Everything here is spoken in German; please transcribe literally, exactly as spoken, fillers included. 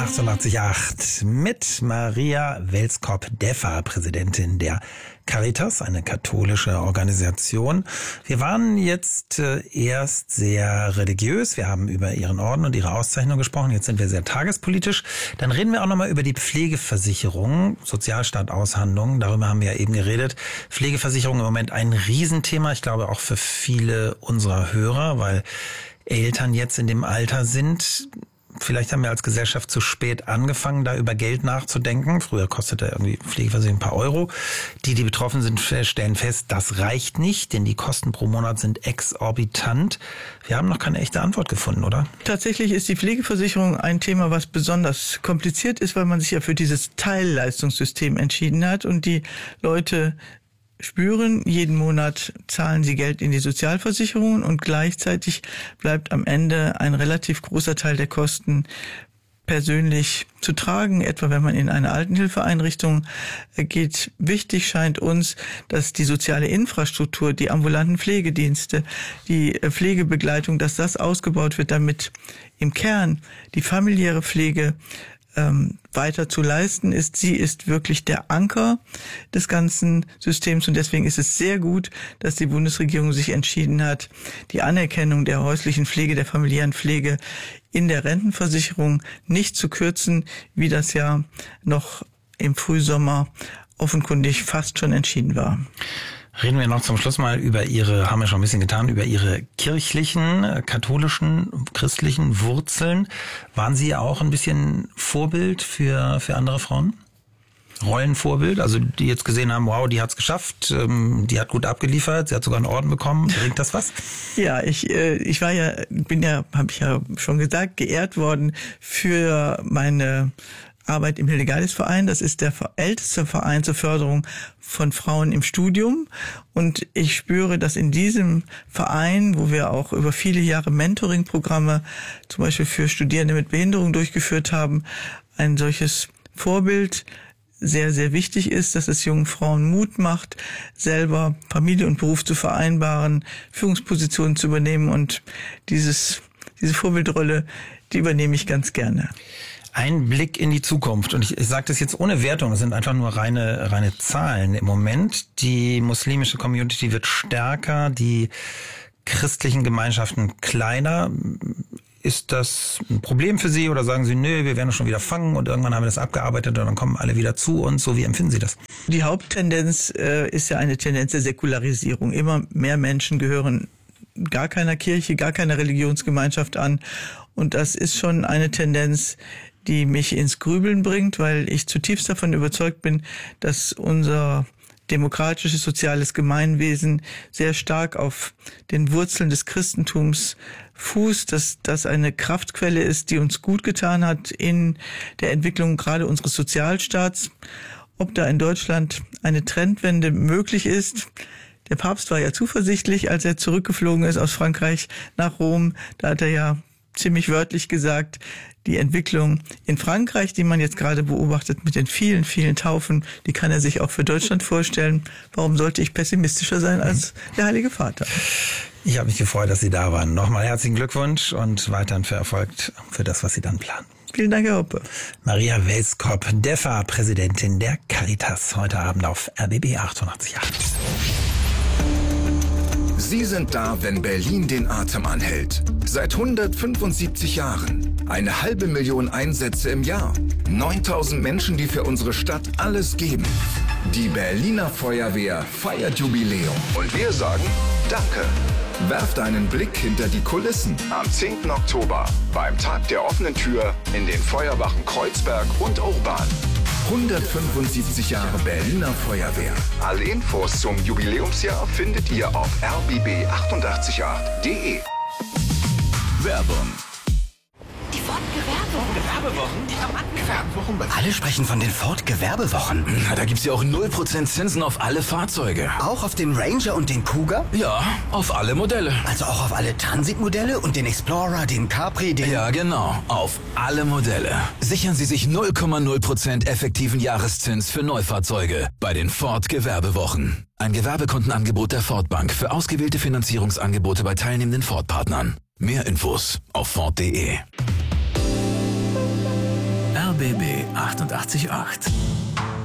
achtundachtzig Komma acht mit Maria Welskop-Deffer, Präsidentin der Caritas, eine katholische Organisation. Wir waren jetzt äh, erst sehr religiös. Wir haben über Ihren Orden und Ihre Auszeichnung gesprochen. Jetzt sind wir sehr tagespolitisch. Dann reden wir auch nochmal über die Pflegeversicherung, Sozialstaat-Aushandlungen. Darüber haben wir ja eben geredet. Pflegeversicherung im Moment ein Riesenthema. Ich glaube auch für viele unserer Hörer, weil Eltern jetzt in dem Alter sind. Vielleicht haben wir als Gesellschaft zu spät angefangen, da über Geld nachzudenken. Früher kostete irgendwie Pflegeversicherung ein paar Euro. Die, die betroffen sind, stellen fest, das reicht nicht, denn die Kosten pro Monat sind exorbitant. Wir haben noch keine echte Antwort gefunden, oder? Tatsächlich ist die Pflegeversicherung ein Thema, was besonders kompliziert ist, weil man sich ja für dieses Teilleistungssystem entschieden hat und die Leute spüren, jeden Monat zahlen sie Geld in die Sozialversicherungen und gleichzeitig bleibt am Ende ein relativ großer Teil der Kosten persönlich zu tragen, etwa wenn man in eine Altenhilfeeinrichtung geht. Wichtig scheint uns, dass die soziale Infrastruktur, die ambulanten Pflegedienste, die Pflegebegleitung, dass das ausgebaut wird, damit im Kern die familiäre Pflege Ähm, weiter zu leisten ist. Sie ist wirklich der Anker des ganzen Systems und deswegen ist es sehr gut, dass die Bundesregierung sich entschieden hat, die Anerkennung der häuslichen Pflege, der familiären Pflege in der Rentenversicherung nicht zu kürzen, wie das ja noch im Frühsommer offenkundig fast schon entschieden war. Reden wir noch zum Schluss mal über Ihre, haben wir schon ein bisschen getan, über Ihre kirchlichen, katholischen, christlichen Wurzeln. Waren Sie auch ein bisschen Vorbild für, für andere Frauen? Rollenvorbild, also die jetzt gesehen haben, wow, die hat's geschafft, ähm, die hat gut abgeliefert, sie hat sogar einen Orden bekommen. Bringt das was? Ja, ich äh, ich war ja, bin ja, habe ich ja schon gesagt, geehrt worden für meine Arbeit im Hildegardis-Verein. Das ist der älteste Verein zur Förderung von Frauen im Studium. Und ich spüre, dass in diesem Verein, wo wir auch über viele Jahre Mentoring-Programme zum Beispiel für Studierende mit Behinderung durchgeführt haben, ein solches Vorbild sehr, sehr wichtig ist, dass es jungen Frauen Mut macht, selber Familie und Beruf zu vereinbaren, Führungspositionen zu übernehmen. Und dieses diese Vorbildrolle, die übernehme ich ganz gerne. Ein Blick in die Zukunft. Und ich, ich sage das jetzt ohne Wertung, das sind einfach nur reine, reine Zahlen im Moment. Die muslimische Community wird stärker, die christlichen Gemeinschaften kleiner. Ist das ein Problem für Sie oder sagen Sie, nö, wir werden das schon wieder fangen und irgendwann haben wir das abgearbeitet und dann kommen alle wieder zu uns? So, wie empfinden Sie das? Die Haupttendenz äh, ist ja eine Tendenz der Säkularisierung. Immer mehr Menschen gehören gar keiner Kirche, gar keiner Religionsgemeinschaft an. Und das ist schon eine Tendenz, die mich ins Grübeln bringt, weil ich zutiefst davon überzeugt bin, dass unser demokratisches, soziales Gemeinwesen sehr stark auf den Wurzeln des Christentums fußt, dass das eine Kraftquelle ist, die uns gut getan hat in der Entwicklung gerade unseres Sozialstaats. Ob da in Deutschland eine Trendwende möglich ist, der Papst war ja zuversichtlich, als er zurückgeflogen ist aus Frankreich nach Rom. Da hat er ja ziemlich wörtlich gesagt, die Entwicklung in Frankreich, die man jetzt gerade beobachtet mit den vielen, vielen Taufen, die kann er sich auch für Deutschland vorstellen. Warum sollte ich pessimistischer sein als der Heilige Vater? Ich habe mich gefreut, dass Sie da waren. Nochmal herzlichen Glückwunsch und weiterhin viel Erfolg für das, was Sie dann planen. Vielen Dank, Herr Hoppe. Maria Welskop-Deffer, Präsidentin der Caritas, heute Abend auf R B B achtundachtzig Komma acht. Sie sind da, wenn Berlin den Atem anhält. Seit hundertfünfundsiebzig Jahren. Eine halbe Million Einsätze im Jahr. neuntausend Menschen, die für unsere Stadt alles geben. Die Berliner Feuerwehr feiert Jubiläum. Und wir sagen Danke. Werft einen Blick hinter die Kulissen am zehnten Oktober beim Tag der offenen Tür in den Feuerwachen Kreuzberg und Urban. hundertfünfundsiebzig Jahre Berliner Feuerwehr. Alle Infos zum Jubiläumsjahr findet ihr auf r b b achtundachtzig Komma acht punkt de. Werbung. Die Ford-Gewerbewochen. Gewerbewochen? Die Gewerbewochen bei Alle sprechen von den Ford-Gewerbewochen. Na, da gibt's ja auch null Prozent Zinsen auf alle Fahrzeuge. Auch auf den Ranger und den Kuga? Ja, auf alle Modelle. Also auch auf alle Transit-Modelle und den Explorer, den Capri, den... Ja, genau. Auf alle Modelle. Sichern Sie sich null Komma null Prozent effektiven Jahreszins für Neufahrzeuge bei den Ford-Gewerbewochen. Ein Gewerbekundenangebot der Ford Bank für ausgewählte Finanzierungsangebote bei teilnehmenden Ford-Partnern. Mehr Infos auf Ford punkt de. B B achtundachtzig Komma acht.